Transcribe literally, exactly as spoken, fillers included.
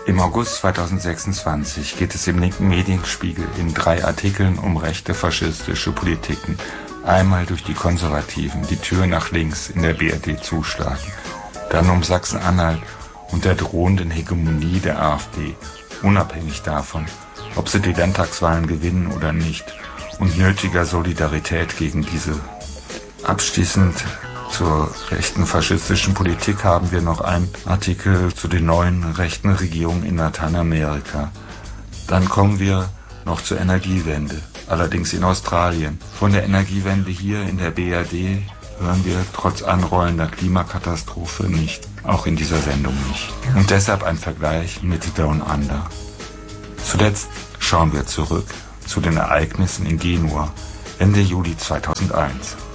Im August zweitausendsechsundzwanzig geht es im linken Medienspiegel in drei Artikeln um rechte faschistische Politiken. Einmal durch die Konservativen, die Tür nach links in der B R D zuschlagen. Dann um Sachsen-Anhalt und der drohenden Hegemonie der AfD, unabhängig davon, ob sie die Landtagswahlen gewinnen oder nicht, und nötiger Solidarität gegen diese. Abschließend zur rechten faschistischen Politik haben wir noch einen Artikel zu den neuen rechten Regierungen in Lateinamerika. Dann kommen wir noch zur Energiewende, allerdings in Australien. Von der Energiewende hier in der B R D hören wir trotz anrollender Klimakatastrophe nicht, auch in dieser Sendung nicht. Und deshalb ein Vergleich mit Down Under. Zuletzt schauen wir zurück zu den Ereignissen in Genua Ende Juli zweitausendeins.